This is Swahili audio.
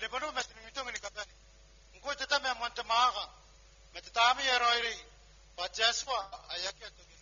bono mas mitong ni kapani ngko tata me monte maaga metami eroi ri pajaswa ayaki atoki